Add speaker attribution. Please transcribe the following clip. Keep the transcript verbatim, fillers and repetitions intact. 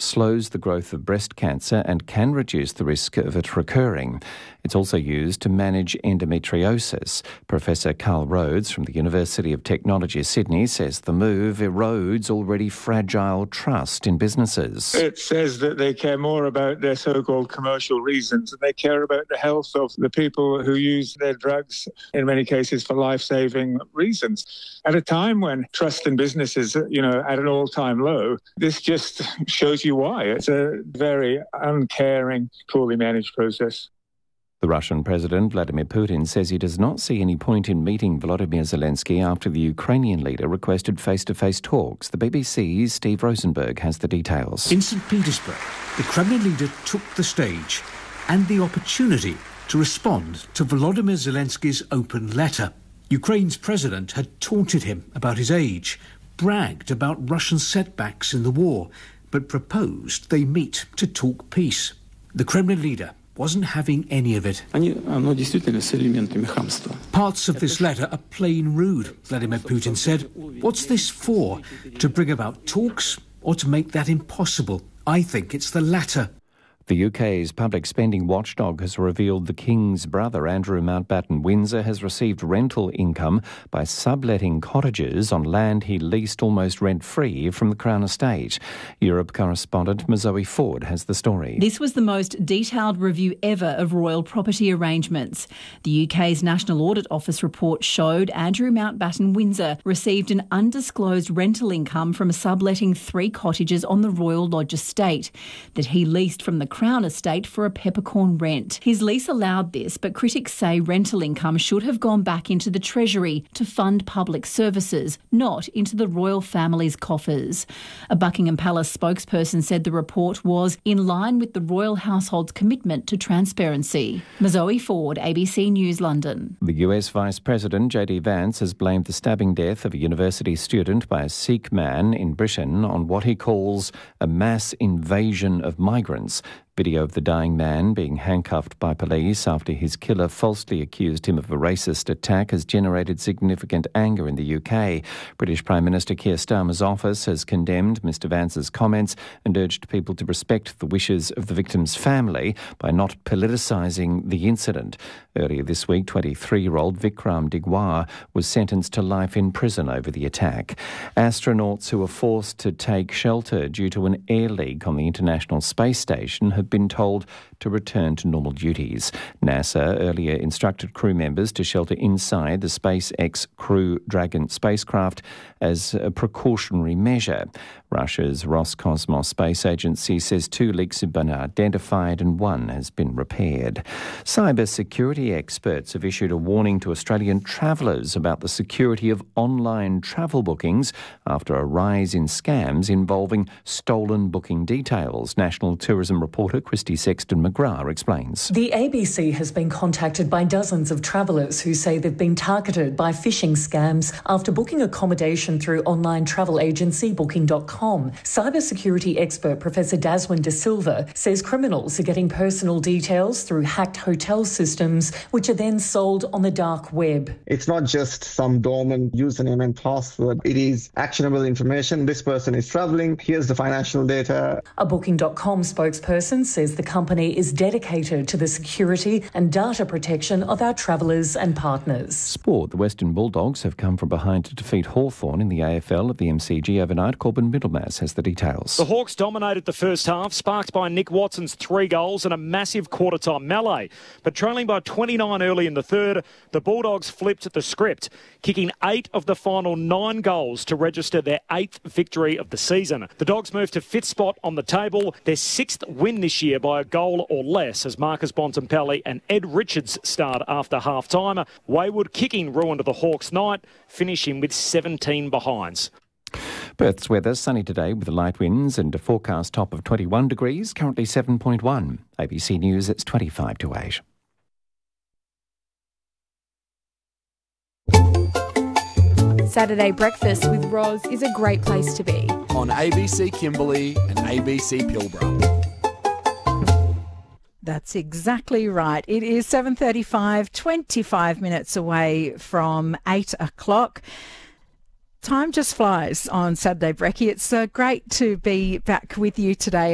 Speaker 1: slows the growth of breast cancer and can reduce the risk of it recurring. It's also used to manage endometriosis. Professor Carl Rhodes from the University of Technology, Sydney, says the move erodes already fragile trust in businesses.
Speaker 2: It says that they care more about their so-called commercial reasons, and they care about the health of the people who use their drugs, in many cases for life-saving reasons. At a time when trust in businesses, you know, at an all-time low, this just shows you why. It's a very uncaring, poorly managed process.
Speaker 1: The Russian President Vladimir Putin says he does not see any point in meeting Volodymyr Zelensky after the Ukrainian leader requested face-to-face talks. The B B C's Steve Rosenberg has the details.
Speaker 3: In Saint Petersburg, the Kremlin leader took the stage and the opportunity to respond to Volodymyr Zelensky's open letter. Ukraine's president had taunted him about his age, bragged about Russian setbacks in the war, but proposed they meet to talk peace. The Kremlin leader wasn't having any of it. Parts of this letter are plain rude, Vladimir Putin said. What's this for? To bring about talks or to make that impossible? I think it's the latter.
Speaker 1: The U K's public spending watchdog has revealed the King's brother, Andrew Mountbatten Windsor, has received rental income by subletting cottages on land he leased almost rent-free from the Crown Estate. Europe correspondent Mazoe Ford has the story.
Speaker 4: This was the most detailed review ever of royal property arrangements. The U K's National Audit Office report showed Andrew Mountbatten Windsor received an undisclosed rental income from subletting three cottages on the Royal Lodge estate that he leased from the Crown Estate for a peppercorn rent. His lease allowed this, but critics say rental income should have gone back into the Treasury to fund public services, not into the royal family's coffers. A Buckingham Palace spokesperson said the report was in line with the royal household's commitment to transparency. Mazoe Ford, A B C News, London.
Speaker 1: The U S Vice President J D Vance has blamed the stabbing death of a university student by a Sikh man in Britain on what he calls a mass invasion of migrants. Video of the dying man being handcuffed by police after his killer falsely accused him of a racist attack has generated significant anger in the U K. British Prime Minister Keir Starmer's office has condemned Mr Vance's comments and urged people to respect the wishes of the victim's family by not politicising the incident. Earlier this week, twenty-three-year-old Vikram Digwar was sentenced to life in prison over the attack. Astronauts who were forced to take shelter due to an air leak on the International Space Station have been told to return to normal duties. NASA earlier instructed crew members to shelter inside the SpaceX Crew Dragon spacecraft as a precautionary measure. Russia's Roscosmos space agency says two leaks have been identified and one has been repaired. Cyber security experts have issued a warning to Australian travellers about the security of online travel bookings after a rise in scams involving stolen booking details. National Tourism reporter Christy Sexton-McGrath explains.
Speaker 5: The A B C has been contacted by dozens of travellers who say they've been targeted by phishing scams after booking accommodation through online travel agency booking dot com. Cybersecurity expert Professor Daswin De Silva says criminals are getting personal details through hacked hotel systems, which are then sold on the dark web.
Speaker 6: It's not just some dormant username and password. It is actionable information. This person is travelling. Here's the financial data.
Speaker 5: A booking dot com spokesperson says the company is dedicated to the security and data protection of our travellers and partners.
Speaker 1: Sport. The Western Bulldogs have come from behind to defeat Hawthorn in the A F L at the M C G overnight. Corbin Middlemass has the details.
Speaker 7: The Hawks dominated the first half, sparked by Nick Watson's three goals and a massive quarter-time melee. But trailing by twenty-nine early in the third, the Bulldogs flipped the script, kicking eight of the final nine goals to register their eighth victory of the season. The Dogs moved to fifth spot on the table, their sixth win this year by a goal or less, as Marcus Bontempelli and Ed Richards starred after half-time. Wayward kicking ruined the Hawks' night, finishing with seventeen behinds.
Speaker 1: Perth's weather, sunny today with light winds and a forecast top of twenty-one degrees, currently seven point one. A B C News, it's twenty-five to eight.
Speaker 8: Saturday breakfast with Roz is a great place to be.
Speaker 9: On A B C Kimberley and A B C Pilbara.
Speaker 10: That's exactly right. It is seven thirty-five, twenty-five minutes away from eight o'clock. Time just flies on Saturday Brekkie. It's uh, great to be back with you today.